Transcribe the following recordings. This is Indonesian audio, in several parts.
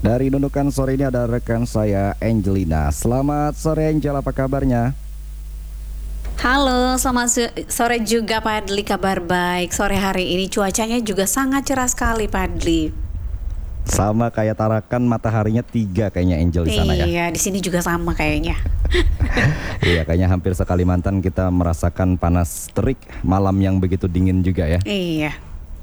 Dari Nunukan sore ini ada rekan saya Angelina. Selamat sore Angel, apa kabarnya? Halo, selamat sore juga Pak Adli, kabar baik. Sore hari ini cuacanya juga sangat cerah sekali Pak Adli. Sama kayak Tarakan, mataharinya 3 kayaknya Angel di sana ya. Iya, di sini juga sama kayaknya. Iya, kayaknya hampir sekalimantan kita merasakan panas terik, malam yang begitu dingin juga ya. Iya.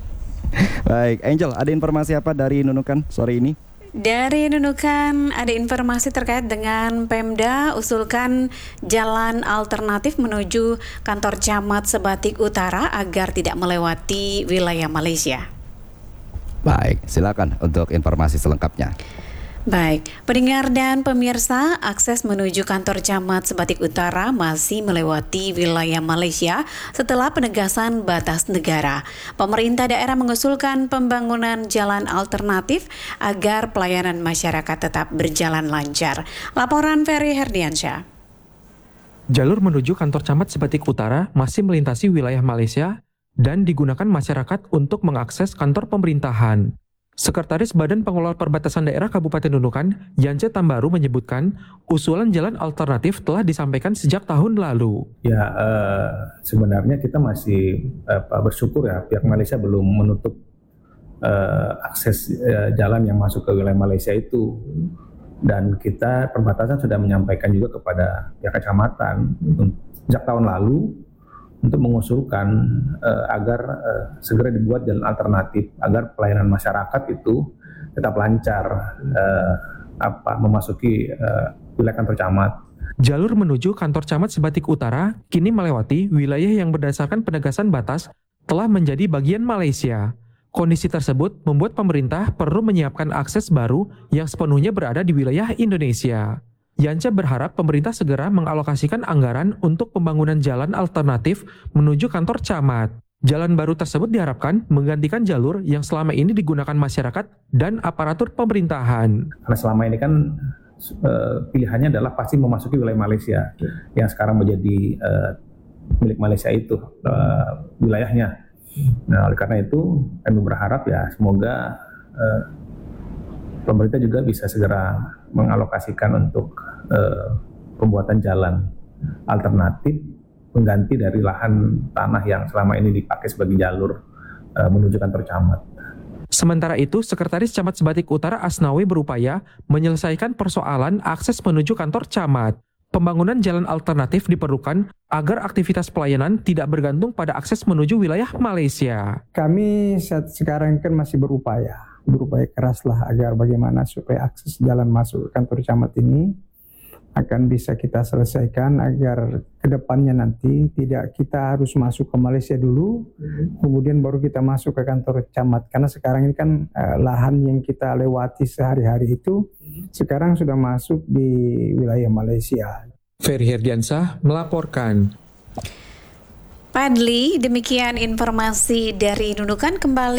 Baik, Angel, ada informasi apa dari Nunukan sore ini? Dari Nunukan ada informasi terkait dengan Pemda usulkan jalan alternatif menuju kantor camat Sebatik Utara agar tidak melewati wilayah Malaysia. Baik, silakan untuk informasi selengkapnya. Baik, pendengar dan pemirsa, akses menuju kantor camat Sebatik Utara masih melewati wilayah Malaysia setelah penegasan batas negara. Pemerintah daerah mengusulkan pembangunan jalan alternatif agar pelayanan masyarakat tetap berjalan lancar. Laporan Ferry Herdiansyah. Jalur menuju kantor camat Sebatik Utara masih melintasi wilayah Malaysia dan digunakan masyarakat untuk mengakses kantor pemerintahan. Sekretaris Badan Pengelola Perbatasan Daerah Kabupaten Nunukan, Yance Tambaru menyebutkan, usulan jalan alternatif telah disampaikan sejak tahun lalu. Ya, sebenarnya kita masih bersyukur ya, pihak Malaysia belum menutup akses jalan yang masuk ke wilayah Malaysia itu. Dan kita perbatasan sudah menyampaikan juga kepada pihak kecamatan sejak tahun lalu untuk mengusulkan agar segera dibuat jalan alternatif agar pelayanan masyarakat itu tetap lancar memasuki wilayah kantor camat. Jalur menuju kantor camat Sebatik Utara kini melewati wilayah yang berdasarkan penegasan batas telah menjadi bagian Malaysia. Kondisi tersebut membuat pemerintah perlu menyiapkan akses baru yang sepenuhnya berada di wilayah Indonesia. Yance berharap pemerintah segera mengalokasikan anggaran untuk pembangunan jalan alternatif menuju kantor camat. Jalan baru tersebut diharapkan menggantikan jalur yang selama ini digunakan masyarakat dan aparatur pemerintahan. Karena selama ini kan pilihannya adalah pasti memasuki wilayah Malaysia yang sekarang menjadi milik Malaysia itu wilayahnya. Nah, oleh karena itu kami berharap ya semoga pemerintah juga bisa segera mengalokasikan untuk pembuatan jalan alternatif pengganti dari lahan tanah yang selama ini dipakai sebagai jalur menuju kantor camat. Sementara itu, Sekretaris Camat Sebatik Utara Asnawi berupaya menyelesaikan persoalan akses menuju kantor camat. Pembangunan jalan alternatif diperlukan agar aktivitas pelayanan tidak bergantung pada akses menuju wilayah Malaysia. Kami saat sekarang kan masih berupaya keraslah agar bagaimana supaya akses jalan masuk ke kantor camat ini akan bisa kita selesaikan agar kedepannya nanti tidak kita harus masuk ke Malaysia dulu, kemudian baru kita masuk ke kantor camat. Karena sekarang ini kan lahan yang kita lewati sehari-hari itu sekarang sudah masuk di wilayah Malaysia. Ferry Herdiansyah melaporkan. Padli, demikian informasi dari Nunukan. Kembali